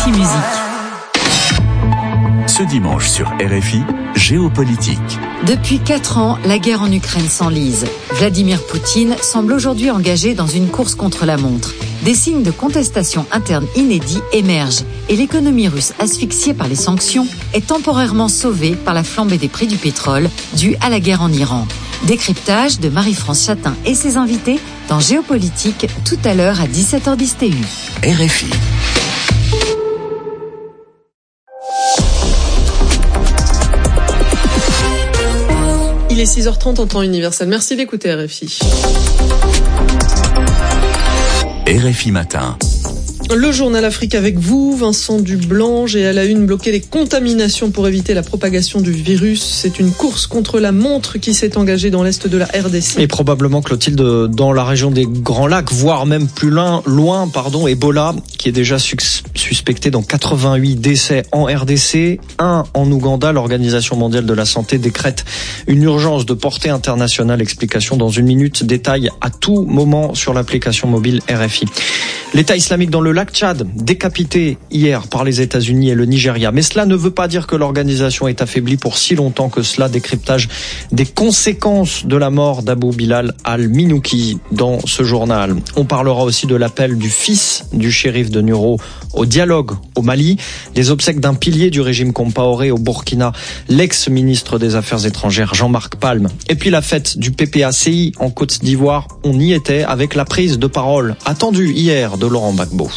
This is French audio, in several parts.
RFI Musique. Ce dimanche sur RFI, Géopolitique. Depuis 4 ans, la guerre en Ukraine s'enlise. Vladimir Poutine semble aujourd'hui engagé dans une course contre la montre. Des signes de contestation interne inédits émergent et l'économie russe asphyxiée par les sanctions est temporairement sauvée par la flambée des prix du pétrole due à la guerre en Iran. Décryptage de Marie-France Chatin et ses invités dans Géopolitique tout à l'heure à 17h10 TU. RFI. Il est 6h30 en temps universel. Merci d'écouter RFI. RFI Matin. Le journal Afrique avec vous, Vincent Dublange, et à la une, bloquer les contaminations pour éviter la propagation du virus. C'est une course contre la montre qui s'est engagée dans l'est de la RDC. Et probablement, Clotilde, dans la région des Grands Lacs, voire même plus loin, Ebola, qui est déjà suspecté dans 88 décès en RDC, 1 en Ouganda. L'Organisation mondiale de la santé décrète une urgence de portée internationale. Explication dans une minute, détail à tout moment sur l'application mobile RFI. L'État islamique dans le lac Tchad, décapité hier par les États-Unis et le Nigeria. Mais cela ne veut pas dire que l'organisation est affaiblie pour si longtemps que cela. Décryptage des conséquences de la mort d'Abou Bilal al-Minouki dans ce journal. On parlera aussi de l'appel du fils du shérif de Nuro au dialogue au Mali, des obsèques d'un pilier du régime Compaoré au Burkina, l'ex-ministre des Affaires étrangères Jean-Marc Palme. Et puis la fête du PPACI en Côte d'Ivoire, on y était avec la prise de parole attendue hier de Laurent Gbagbo.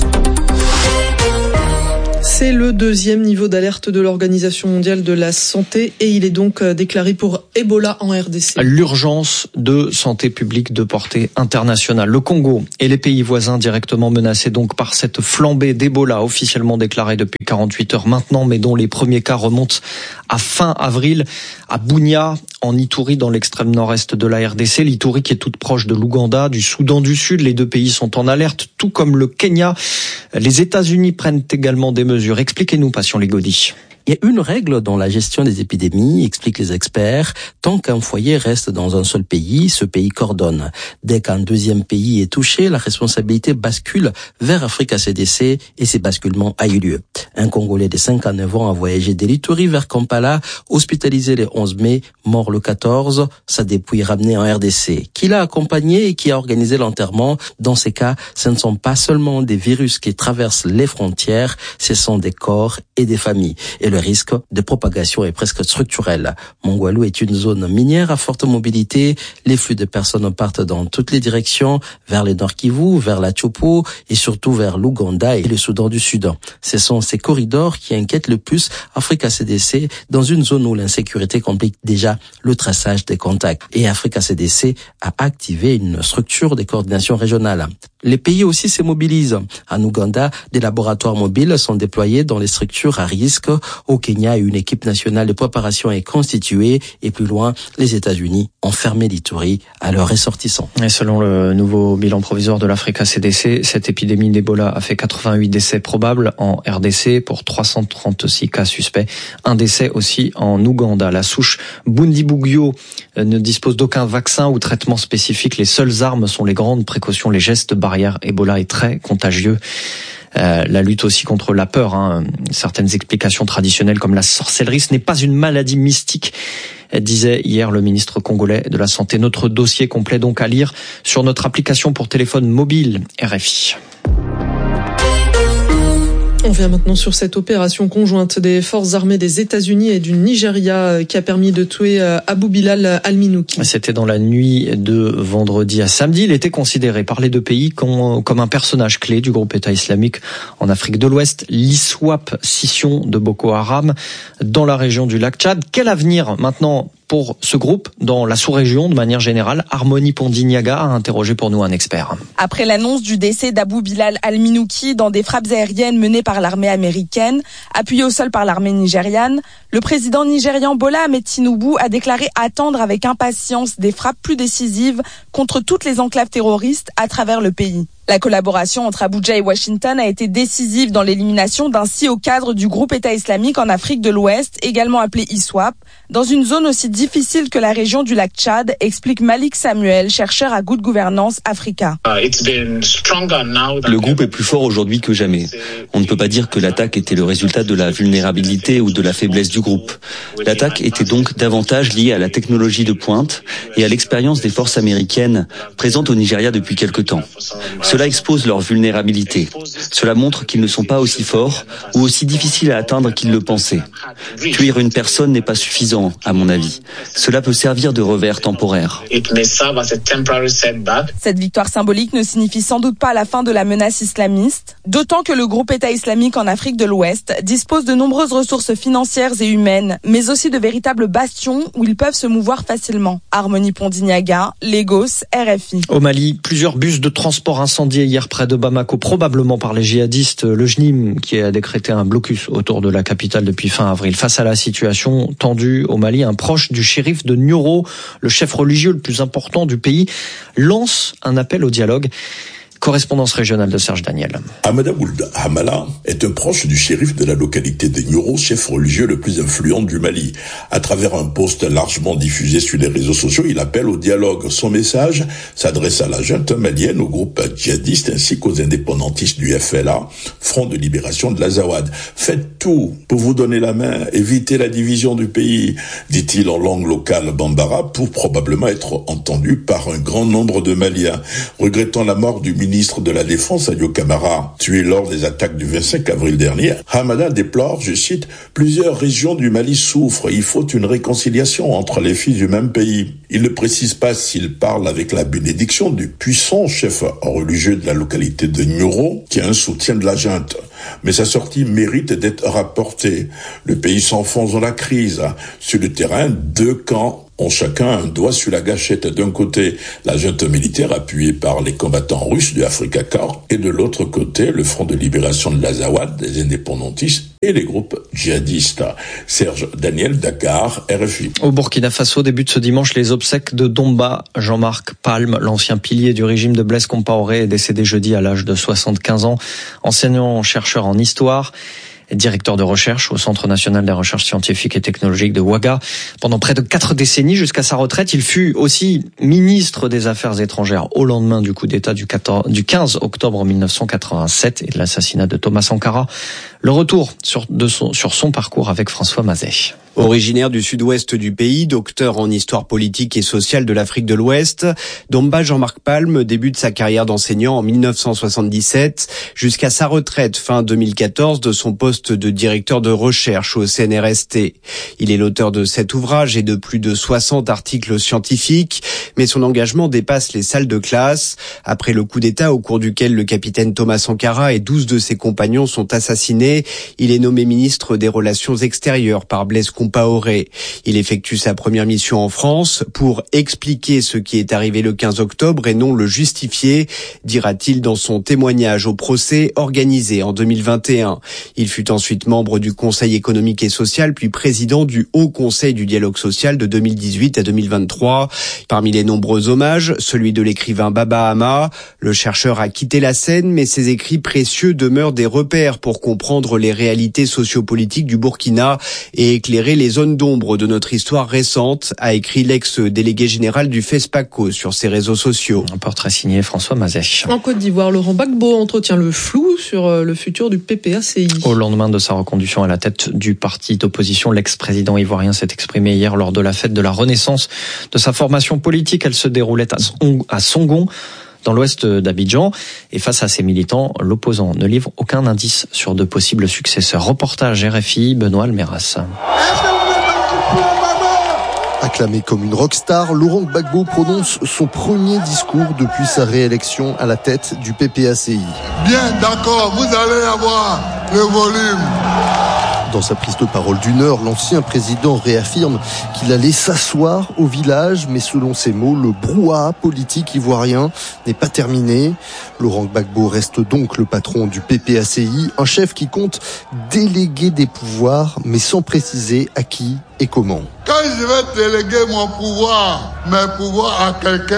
C'est le 2e niveau d'alerte de l'Organisation mondiale de la santé et il est donc déclaré pour Ebola en RDC. L'urgence de santé publique de portée internationale. Le Congo et les pays voisins directement menacés donc par cette flambée d'Ebola officiellement déclarée depuis 48 heures maintenant, mais dont les premiers cas remontent à fin avril à Bunia, en Ituri, dans l'extrême nord-est de la RDC. L'Ituri qui est toute proche de l'Ouganda, du Soudan du Sud. Les deux pays sont en alerte, tout comme le Kenya. Les États-Unis prennent également des mesures. Expliquez-nous, Passion Ligodi. Il y a une règle dans la gestion des épidémies, expliquent les experts. Tant qu'un foyer reste dans un seul pays, ce pays coordonne. Dès qu'un deuxième pays est touché, la responsabilité bascule vers Africa CDC et ces basculements a eu lieu. Un Congolais de 59 ans a voyagé de l'Ituri vers Kampala, hospitalisé le 11 mai, mort le 14, sa dépouille ramenée en RDC. Qui l'a accompagné et qui a organisé l'enterrement? Dans ces cas, ce ne sont pas seulement des virus qui traversent les frontières, ce sont des corps et des familles. Et le risque de propagation est presque structurel. Mongwalu est une zone minière à forte mobilité. Les flux de personnes partent dans toutes les directions, vers le Nord Kivu, vers la Tchopo et surtout vers l'Ouganda et le Soudan du Sud. Ce sont ces corridors qui inquiètent le plus Africa CDC dans une zone où l'insécurité complique déjà le traçage des contacts. Et Africa CDC a activé une structure de coordination régionale. Les pays aussi se mobilisent. En Ouganda, des laboratoires mobiles sont déployés dans les structures à risque. Au Kenya, une équipe nationale de préparation est constituée. Et plus loin, les États-Unis ont fermé l'Ituri à leurs ressortissants. Et selon le nouveau bilan provisoire de l'Africa CDC, cette épidémie d'Ebola a fait 88 décès probables en RDC pour 336 cas suspects. Un décès aussi en Ouganda. La souche Bundibugyo ne dispose d'aucun vaccin ou traitement spécifique. Les seules armes sont les grandes précautions, les gestes barrières. Ebola est très contagieux. La lutte aussi contre la peur. Certaines explications traditionnelles comme la sorcellerie, ce n'est pas une maladie mystique, disait hier le ministre congolais de la Santé. Notre dossier complet donc à lire sur notre application pour téléphone mobile RFI. On vient maintenant sur cette opération conjointe des forces armées des États-Unis et du Nigeria qui a permis de tuer Abou Bilal al-Minouki. C'était dans la nuit de vendredi à samedi. Il était considéré par les deux pays comme un personnage clé du groupe État islamique en Afrique de l'Ouest, l'ISWAP, scission de Boko Haram dans la région du lac Tchad. Quel avenir maintenant pour ce groupe dans la sous-région de manière générale? Harmonie Pondignaga a interrogé pour nous un expert. Après l'annonce du décès d'Abou Bilal al-Minouki dans des frappes aériennes menées par l'armée américaine, appuyée au sol par l'armée nigériane, le président nigérian Bola Ahmed Tinubu a déclaré attendre avec impatience des frappes plus décisives contre toutes les enclaves terroristes à travers le pays. La collaboration entre Abuja et Washington a été décisive dans l'élimination d'un si haut cadre du groupe État islamique en Afrique de l'Ouest, également appelé ISWAP, dans une zone aussi difficile que la région du lac Tchad, explique Malik Samuel, chercheur à Good Governance Africa. Le groupe est plus fort aujourd'hui que jamais. On ne peut pas dire que l'attaque était le résultat de la vulnérabilité ou de la faiblesse du groupe. L'attaque était donc davantage liée à la technologie de pointe et à l'expérience des forces américaines présentes au Nigeria depuis quelque temps. Cela expose leur vulnérabilité. Cela montre qu'ils ne sont pas aussi forts ou aussi difficiles à atteindre qu'ils le pensaient. Tuer une personne n'est pas suffisant, à mon avis. Cela peut servir de revers temporaire. Cette victoire symbolique ne signifie sans doute pas la fin de la menace islamiste, d'autant que le groupe État islamique en Afrique de l'Ouest dispose de nombreuses ressources financières et humaines, mais aussi de véritables bastions où ils peuvent se mouvoir facilement. Harmonie Pondignaga, Lagos, RFI. Au Mali, plusieurs bus de transport incendiés hier près de Bamako, probablement par les djihadistes, le JNIM, qui a décrété un blocus autour de la capitale depuis fin avril. Face à la situation tendue au Mali, un proche du shérif de Nioro, le chef religieux le plus important du pays, lance un appel au dialogue. Correspondance régionale de Serge Daniel. Ahmed Abould Hamala est un proche du shérif de la localité de Nioro, chef religieux le plus influent du Mali. À travers un post largement diffusé sur les réseaux sociaux, il appelle au dialogue. Son message s'adresse à la junte malienne, au groupe djihadiste ainsi qu'aux indépendantistes du FLA, Front de libération de l'Azawad. Faites tout pour vous donner la main, évitez la division du pays, dit-il en langue locale bambara, pour probablement être entendu par un grand nombre de Maliens. Regrettant la mort du ministre de la Défense, Adio Camara, tué lors des attaques du 25 avril dernier, Hamada déplore, je cite, « Plusieurs régions du Mali souffrent. Il faut une réconciliation entre les filles du même pays. » Il ne précise pas s'il parle avec la bénédiction du puissant chef religieux de la localité de Nioro, qui a un soutien de la junte. Mais sa sortie mérite d'être rapportée. Le pays s'enfonce dans la crise. Sur le terrain, deux camps ont chacun un doigt sur la gâchette. D'un côté, la junte militaire appuyée par les combattants russes du Afrika Korps, et de l'autre côté, le Front de libération de l'Azawad, des indépendantistes et les groupes djihadistes. Serge Daniel, Dakar, RFI. Au Burkina Faso, débute ce dimanche les obsèques de Domba Jean-Marc Palme, l'ancien pilier du régime de Blaise Compaoré, est décédé jeudi à l'âge de 75 ans, enseignant-chercheur en histoire. Directeur de recherche au Centre national des recherches scientifiques et technologiques de Ouaga. Pendant près de 4 décennies jusqu'à sa retraite, il fut aussi ministre des Affaires étrangères au lendemain du coup d'État du 15 octobre 1987 et de l'assassinat de Thomas Sankara. Le retour sur son parcours avec François Mazet. Originaire du sud-ouest du pays, docteur en histoire politique et sociale de l'Afrique de l'Ouest, Domba Jean-Marc Palme débute sa carrière d'enseignant en 1977 jusqu'à sa retraite fin 2014 de son poste de directeur de recherche au CNRST. Il est l'auteur de 7 ouvrages et de plus de 60 articles scientifiques, mais son engagement dépasse les salles de classe. Après le coup d'État au cours duquel le capitaine Thomas Sankara et 12 de ses compagnons sont assassinés, il est nommé ministre des Relations extérieures par Blaise Compaoré. Il effectue sa première mission en France pour expliquer ce qui est arrivé le 15 octobre et non le justifier, dira-t-il dans son témoignage au procès organisé en 2021. Il fut ensuite membre du Conseil économique et social, puis président du Haut Conseil du dialogue social de 2018 à 2023. Parmi les nombreux hommages, celui de l'écrivain Baba Hama. Le chercheur a quitté la scène, mais ses écrits précieux demeurent des repères pour comprendre les réalités sociopolitiques du Burkina et éclairer les zones d'ombre de notre histoire récente, a écrit l'ex-délégué général du FESPACO sur ses réseaux sociaux. Un portrait signé François Mazet. En Côte d'Ivoire, Laurent Gbagbo entretient le flou sur le futur du PPACI. Au lendemain de sa reconduction à la tête du parti d'opposition, l'ex-président ivoirien s'est exprimé hier lors de la fête de la renaissance de sa formation politique. Elle se déroulait à Songon, dans l'ouest d'Abidjan. Et face à ses militants, l'opposant ne livre aucun indice sur de possibles successeurs. Reportage RFI, Benoît Almeras. Acclamé comme une rockstar, Laurent Gbagbo prononce son premier discours depuis sa réélection à la tête du PPACI. Bien, d'accord, vous allez avoir le volume. Dans sa prise de parole d'une heure, l'ancien président réaffirme qu'il allait s'asseoir au village, mais selon ses mots, le brouhaha politique ivoirien n'est pas terminé. Laurent Gbagbo reste donc le patron du PPACI, un chef qui compte déléguer des pouvoirs, mais sans préciser à qui et comment. Quand je vais déléguer mes pouvoirs à quelqu'un,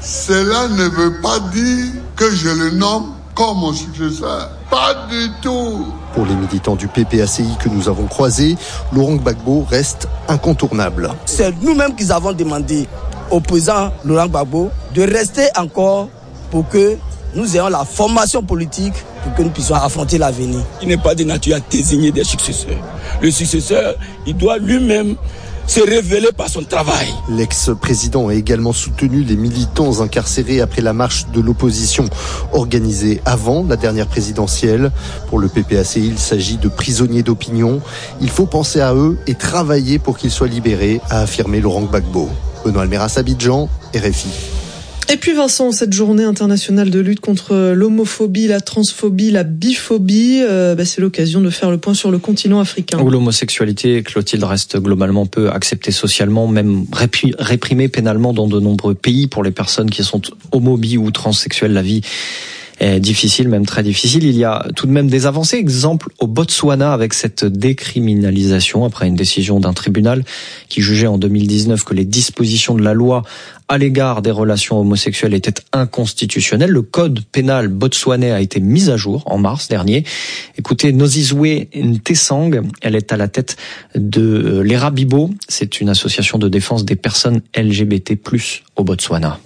cela ne veut pas dire que je le nomme comme mon successeur. Pas du tout. Pour les militants du PPACI que nous avons croisés, Laurent Gbagbo reste incontournable. C'est nous-mêmes qui avons demandé au président Laurent Gbagbo de rester encore pour que nous ayons la formation politique pour que nous puissions affronter l'avenir. Il n'est pas de nature à désigner des successeurs. Le successeur, il doit lui-même se révéler par son travail. L'ex-président a également soutenu les militants incarcérés après la marche de l'opposition organisée avant la dernière présidentielle. Pour le PPACI, il s'agit de prisonniers d'opinion. Il faut penser à eux et travailler pour qu'ils soient libérés, a affirmé Laurent Gbagbo. Benoît Almeras, Abidjan, RFI. Et puis Vincent, cette journée internationale de lutte contre l'homophobie, la transphobie, la biphobie, c'est l'occasion de faire le point sur le continent africain. Où l'homosexualité, Clotilde, reste globalement peu acceptée socialement, même réprimée pénalement dans de nombreux pays. Pour les personnes qui sont homo, bi ou transsexuelles, la vie est difficile, même très difficile. Il y a tout de même des avancées. Exemple au Botswana avec cette décriminalisation après une décision d'un tribunal qui jugeait en 2019 que les dispositions de la loi à l'égard des relations homosexuelles étaient inconstitutionnelles. Le code pénal botswanais a été mis à jour en mars dernier. Écoutez, Nozizwe Ntesang, elle est à la tête de l'Erabibo. C'est une association de défense des personnes LGBT+ au Botswana.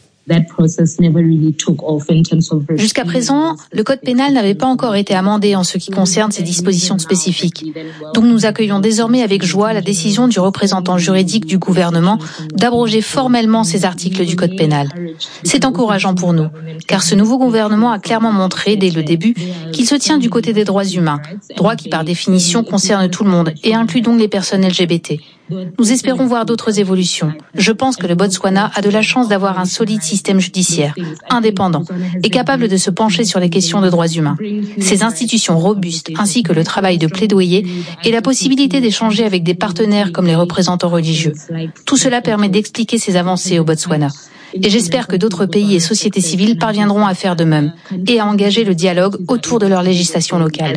Jusqu'à présent, le code pénal n'avait pas encore été amendé en ce qui concerne ces dispositions spécifiques. Donc nous accueillons désormais avec joie la décision du représentant juridique du gouvernement d'abroger formellement ces articles du code pénal. C'est encourageant pour nous, car ce nouveau gouvernement a clairement montré dès le début qu'il se tient du côté des droits humains, droits qui par définition concernent tout le monde et incluent donc les personnes LGBT. Nous espérons voir d'autres évolutions. Je pense que le Botswana a de la chance d'avoir un solide système judiciaire, indépendant, et capable de se pencher sur les questions de droits humains. Ces institutions robustes, ainsi que le travail de plaidoyer et la possibilité d'échanger avec des partenaires comme les représentants religieux. Tout cela permet d'expliquer ces avancées au Botswana. Et j'espère que d'autres pays et sociétés civiles parviendront à faire de même et à engager le dialogue autour de leur législation locale.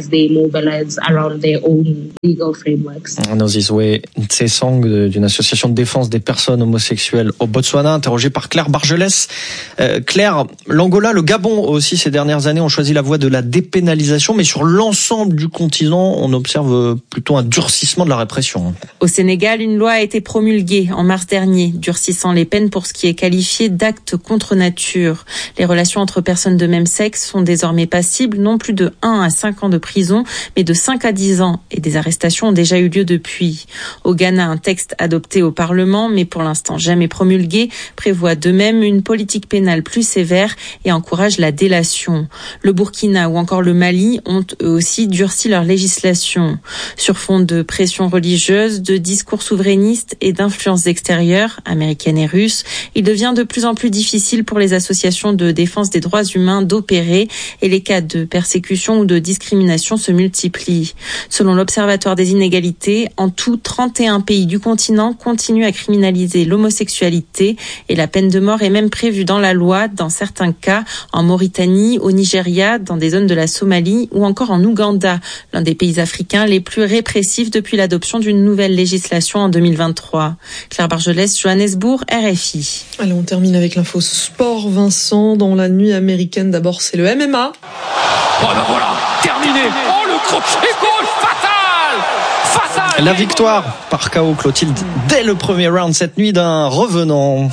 Nozizwe Ntesang d'une association de défense des personnes homosexuelles au Botswana, interrogée par Claire Bargelès. Claire, l'Angola, le Gabon aussi ces dernières années ont choisi la voie de la dépénalisation, mais sur l'ensemble du continent, on observe plutôt un durcissement de la répression. Au Sénégal, une loi a été promulguée en mars dernier, durcissant les peines pour ce qui est qualifié d'actes contre nature. Les relations entre personnes de même sexe sont désormais passibles, non plus de 1 à 5 ans de prison, mais de 5 à 10 ans. Et des arrestations ont déjà eu lieu depuis. Au Ghana, un texte adopté au Parlement, mais pour l'instant jamais promulgué, prévoit de même une politique pénale plus sévère et encourage la délation. Le Burkina ou encore le Mali ont eux aussi durci leur législation. Sur fond de pression religieuse, de discours souverainistes et d'influences extérieures, américaines et russes, il devient de plus en plus difficile pour les associations de défense des droits humains d'opérer et les cas de persécution ou de discrimination se multiplient. Selon l'Observatoire des inégalités, en tout, 31 pays du continent continuent à criminaliser l'homosexualité et la peine de mort est même prévue dans la loi dans certains cas en Mauritanie, au Nigeria, dans des zones de la Somalie ou encore en Ouganda, l'un des pays africains les plus répressifs depuis l'adoption d'une nouvelle législation en 2023. Claire Bargelès, Johannesburg, RFI. Allez, on termine avec l'info sport, Vincent. Dans la nuit américaine, d'abord, c'est le MMA. Oh ben voilà, terminé. Oh, le crochet gauche fatal. La victoire par KO, Clotilde, dès le premier round cette nuit d'un revenant.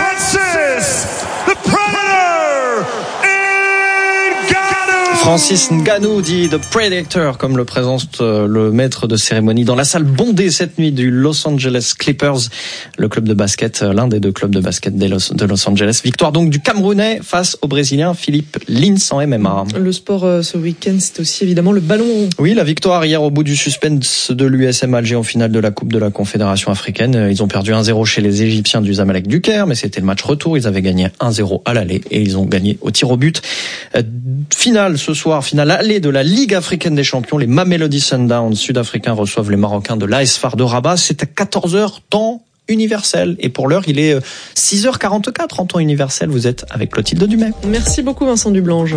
Francis Ngannou dit The Predator, comme le présente le maître de cérémonie dans la salle bondée cette nuit du Los Angeles Clippers, le club de basket, l'un des deux clubs de basket de Los Angeles. Victoire donc du Camerounais face au Brésilien Philippe Lins en MMA. Le sport ce week-end, c'est aussi évidemment le ballon rond. Oui, la victoire hier au bout du suspense de l'USM Alger en finale de la Coupe de la Confédération africaine. Ils ont perdu 1-0 chez les Égyptiens du Zamalek du Caire, mais c'était le match retour. Ils avaient gagné 1-0 à l'aller et ils ont gagné au tir au but. Finale ce soir, finale aller de la Ligue africaine des champions. Les Mamelody Sundowns sud-africains reçoivent les Marocains de l'AS FAR de Rabat. C'est à 14h temps universel. Et pour l'heure, il est 6h44 en temps universel. Vous êtes avec Clotilde Dumais. Merci beaucoup Vincent Dublange.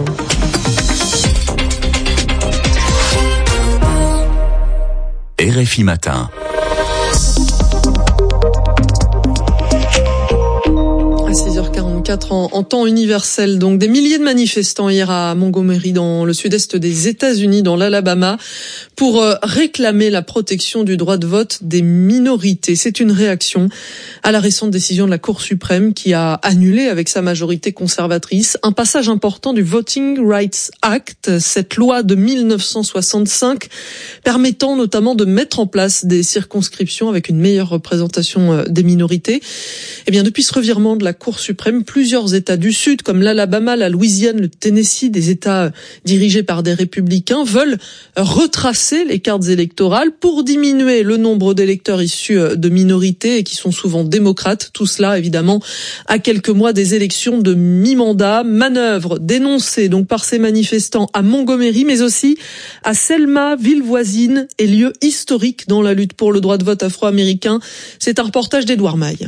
RFI Matin. À 6h44. 24 en temps universel. Donc des milliers de manifestants hier à Montgomery dans le sud-est des États-Unis, dans l'Alabama, pour réclamer la protection du droit de vote des minorités. C'est une réaction à la récente décision de la Cour suprême qui a annulé avec sa majorité conservatrice un passage important du Voting Rights Act, cette loi de 1965 permettant notamment de mettre en place des circonscriptions avec une meilleure représentation des minorités. Eh bien, depuis ce revirement de la Cour suprême, plusieurs États du Sud, comme l'Alabama, la Louisiane, le Tennessee, des États dirigés par des républicains, veulent retracer les cartes électorales pour diminuer le nombre d'électeurs issus de minorités et qui sont souvent démocrates. Tout cela, évidemment, à quelques mois des élections de mi-mandat. Manœuvre dénoncée donc par ces manifestants à Montgomery, mais aussi à Selma, ville voisine et lieu historique dans la lutte pour le droit de vote afro-américain. C'est un reportage d'Edouard Maille.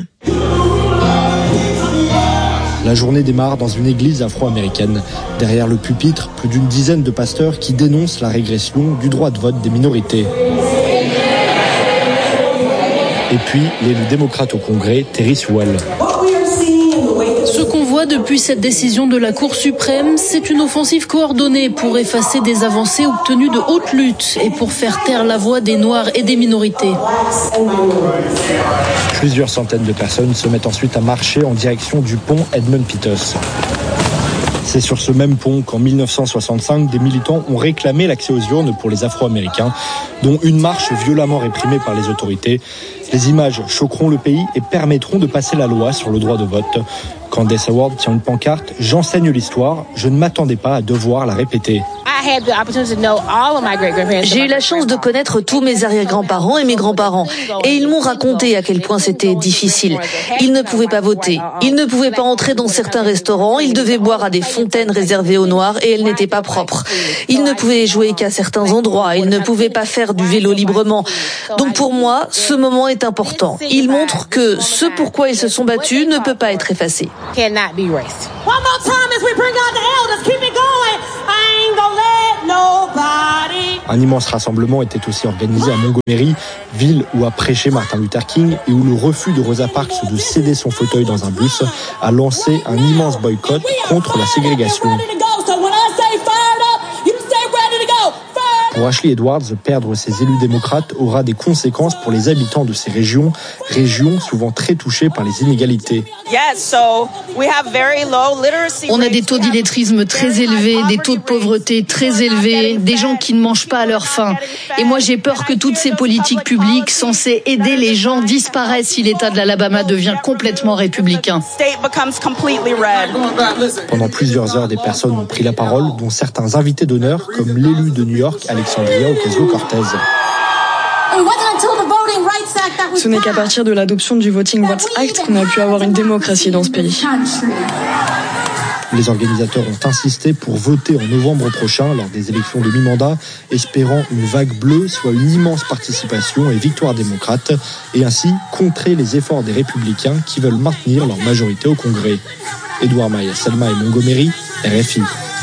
La journée démarre dans une église afro-américaine. Derrière le pupitre, plus d'une dizaine de pasteurs qui dénoncent la régression du droit de vote des minorités. Et puis, l'élu démocrate au Congrès, Terry Sewell. Ce qu'on voit depuis cette décision de la Cour suprême, c'est une offensive coordonnée pour effacer des avancées obtenues de haute lutte et pour faire taire la voix des Noirs et des minorités. Plusieurs centaines de personnes se mettent ensuite à marcher en direction du pont Edmund Pettus. C'est sur ce même pont qu'en 1965, des militants ont réclamé l'accès aux urnes pour les Afro-Américains, dont une marche violemment réprimée par les autorités. Les images choqueront le pays et permettront de passer la loi sur le droit de vote. Candace Award tient une pancarte « J'enseigne l'histoire, je ne m'attendais pas à devoir la répéter ». J'ai eu la chance de connaître tous mes arrière-grands-parents et mes grands-parents. Et ils m'ont raconté à quel point c'était difficile. Ils ne pouvaient pas voter. Ils ne pouvaient pas entrer dans certains restaurants. Ils devaient boire à des fontaines réservées aux Noirs et elles n'étaient pas propres. Ils ne pouvaient jouer qu'à certains endroits. Ils ne pouvaient pas faire du vélo librement. Donc pour moi, ce moment est important. Il montre que ce pourquoi ils se sont battus ne peut pas être effacé. Un immense rassemblement était aussi organisé à Montgomery, ville où a prêché Martin Luther King et où le refus de Rosa Parks de céder son fauteuil dans un bus a lancé un immense boycott contre la ségrégation. Pour Ashley Edwards, perdre ses élus démocrates aura des conséquences pour les habitants de ces régions souvent très touchées par les inégalités. On a des taux d'illettrisme très élevés, des taux de pauvreté très élevés, des gens qui ne mangent pas à leur faim. Et moi, j'ai peur que toutes ces politiques publiques censées aider les gens disparaissent si l'État de l'Alabama devient complètement républicain. Pendant plusieurs heures, des personnes ont pris la parole, dont certains invités d'honneur, comme l'élu de New York, Alexandria Ocasio-Cortez. Ce n'est qu'à partir de l'adoption du Voting Rights Act qu'on a pu avoir une démocratie dans ce pays. Les organisateurs ont insisté pour voter en novembre prochain lors des élections de mi-mandat, espérant une vague bleue, soit une immense participation et victoire démocrate, et ainsi contrer les efforts des républicains qui veulent maintenir leur majorité au Congrès. Edouard Maille, Selma et Montgomery, RFI.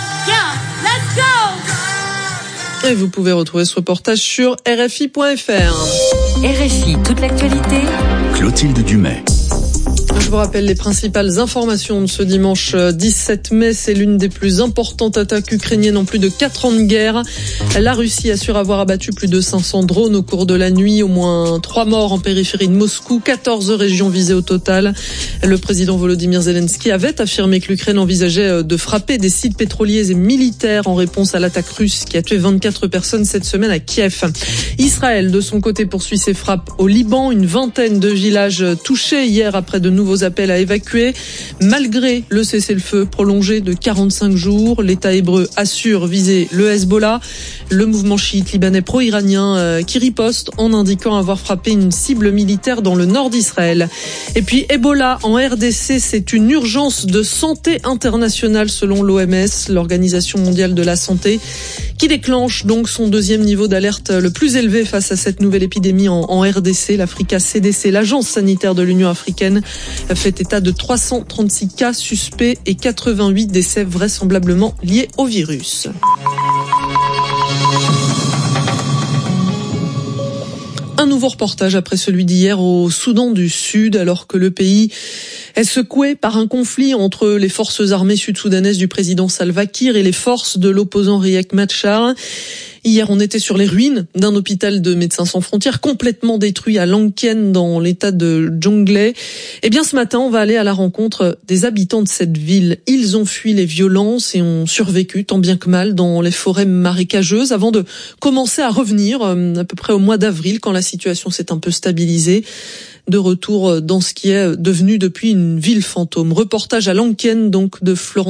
Et vous pouvez retrouver ce reportage sur RFI.fr. RFI, toute l'actualité. Clotilde Dumais. Je vous rappelle les principales informations de ce dimanche 17 mai. C'est l'une des plus importantes attaques ukrainiennes en plus de 4 ans de guerre. La Russie assure avoir abattu plus de 500 drones au cours de la nuit. Au moins 3 morts en périphérie de Moscou, 14 régions visées au total. Le président Volodymyr Zelensky avait affirmé que l'Ukraine envisageait de frapper des sites pétroliers et militaires en réponse à l'attaque russe qui a tué 24 personnes cette semaine à Kiev. Israël, de son côté, poursuit ses frappes au Liban. Une vingtaine de villages touchés hier après de nouveaux appels à évacuer. Malgré le cessez-le-feu prolongé de 45 jours, l'État hébreu assure viser le Hezbollah, le mouvement chiite libanais pro-iranien qui riposte en indiquant avoir frappé une cible militaire dans le nord d'Israël. Et puis Ebola en RDC, c'est une urgence de santé internationale selon l'OMS, l'Organisation mondiale de la santé, qui déclenche donc son deuxième niveau d'alerte le plus élevé face à cette nouvelle épidémie en RDC. L'Africa CDC, l'agence sanitaire de l'Union africaine, fait état de 336 cas suspects et 88 décès vraisemblablement liés au virus. Un nouveau reportage après celui d'hier au Soudan du Sud, alors que le pays est secoué par un conflit entre les forces armées sud-soudanaises du président Salva Kiir et les forces de l'opposant Riek Machar. Hier, on était sur les ruines d'un hôpital de Médecins sans frontières complètement détruit à Lanken dans l'état de Jonglei. Eh bien, ce matin, on va aller à la rencontre des habitants de cette ville. Ils ont fui les violences et ont survécu tant bien que mal dans les forêts marécageuses avant de commencer à revenir à peu près au mois d'avril quand la situation s'est un peu stabilisée. De retour dans ce qui est devenu depuis une ville fantôme. Reportage à Lanken donc de Florent.